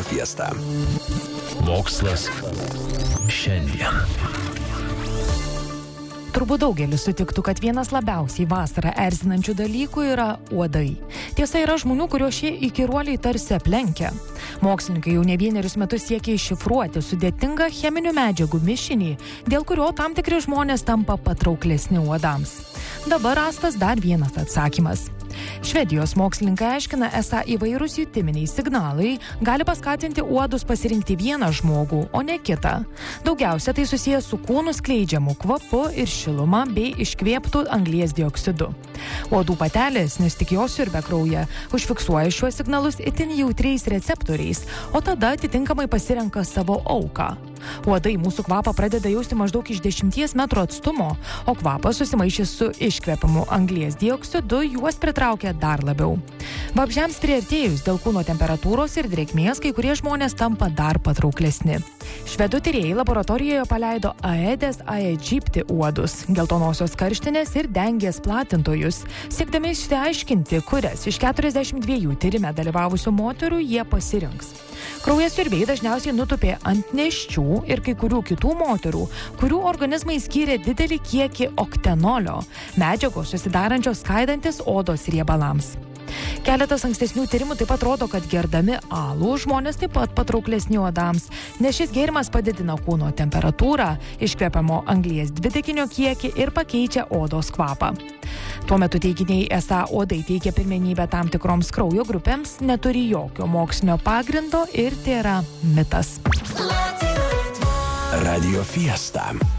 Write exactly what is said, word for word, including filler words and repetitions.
Fiesta. Mokslas šiandien. Turbūt daugelis sutiktų, kad vienas labiausiai vasarą erzinančių dalykų yra uodai. Tiesa, yra žmonių, kurio šie įkyruoliai tarsi aplenkia. Mokslininkai jau ne vienerius metus siekia iššifruoti sudėtingą cheminių medžiagų mišinį, dėl kurio tam tikri žmonės tampa patrauklesni uodams. Dabar rastas dar vienas atsakymas. Švedijos mokslininkai aiškina, esą įvairūs jutiminiai signalai gali paskatinti uodus pasirinkti vieną žmogų, o ne kitą. Daugiausia tai susijęs su kūnų skleidžiamu kvapu ir šiluma bei iškvėptų anglies dioksidu. Uodų patelės, nes tik jos siurbia kraują, užfiksuoja šiuos signalus itin jautriais receptoriais, o tada atitinkamai pasirenka savo auką. Uodai mūsų kvapą pradeda jausti maždaug iš dešimties metrų atstumo, o kvapas susimaišęs su iškvepiamu anglies dioksidu juos pritraukia dar labiau. Vabzdžiams priartėjus dėl kūno temperatūros ir drėgmės, kai kurie žmonės tampa dar patrauklesni. Švedų tyrėjai laboratorijoje paleido Aedes aegypti uodus, geltonosios karštinės ir dengės platintojus, siekdami išsiaiškinti, kurias iš keturiasdešimt dviejų tyrime dalyvavusių moterų jie pasirinks. Kraujasiurbiai dažniausiai nutupė ant nėščių ir kai kurių kitų moterų, kurių organizmai skyrė didelį kiekį oktenolio, medžiagos susidarančios skaidantis odos riebalams. Keletas ankstesnių tyrimų taip pat rodo, kad gerdami alų žmonės taip pat patrauklesni uodams, nes šis gėrimas padidina kūno temperatūrą, iškvepiamo anglies dvideginio kiekį ir pakeičia odos kvapą. Tuo metu teiginiai, esą uodai teikia pirmenybę tam tikroms kraujo grupėms, neturi jokio mokslinio pagrindo ir tai yra mitas. Radio Fiesta.